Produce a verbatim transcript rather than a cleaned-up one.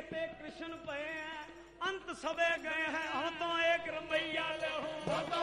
पे कृष्ण पे हैं, अंत सबे गए हैं, हो तो एक रमैया ले हो।